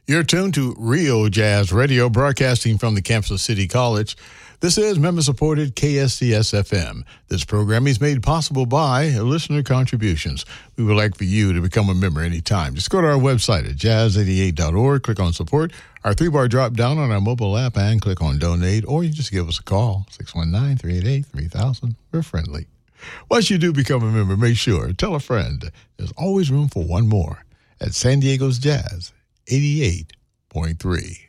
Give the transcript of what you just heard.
You're tuned to Real Jazz Radio, broadcasting from the campus of City College. This is member-supported KSCS-FM. This program is made possible by listener contributions. We would like for you to become a member anytime. Just go to our website at jazz88.org, click on support, our 3-bar drop down on our mobile app, and click on donate, or you just give us a call, 619-388-3000. We're friendly. Once you do become a member, make sure, tell a friend. There's always room for one more at San Diego's Jazz 88.3.